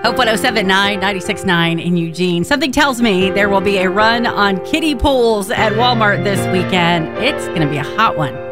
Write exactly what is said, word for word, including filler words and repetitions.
Hope one oh seven point nine, ninety-six point nine in Eugene. Something tells me there will be a run on kiddie pools at Walmart this weekend. It's going to be a hot one.